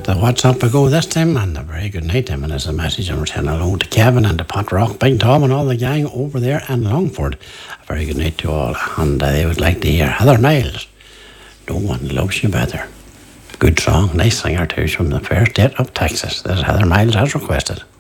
the WhatsApp I go this time, and a very good night. And there's a message I'm sending hello to Kevin and to Pat Rock, Big Tom, and all the gang over there in Longford. A very good night to all, and they would like to hear Heather Miles, No One Loves You Better. Good song, nice singer too, from the fair state of Texas. This is Heather Miles as requested.